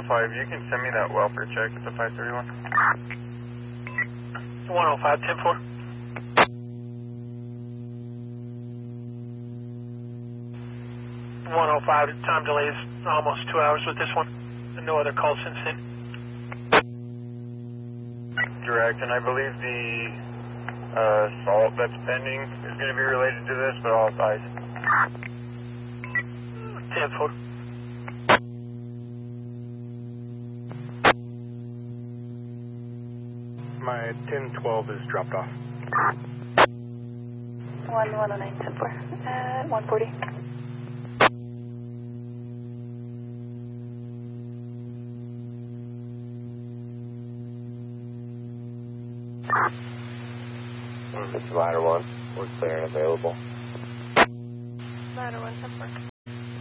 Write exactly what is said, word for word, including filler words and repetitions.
five, you can send me that welfare check at the five thirty-one. one oh five, ten four. one oh five, time delay is almost two hours with this one, and no other calls since then. Direct, and I believe the uh, assault that's pending is going to be related to this, but I'll advise. ten four. My ten twelve is dropped off. one one oh nine, ten four, at one forty. This is ladder one. We're clear and available.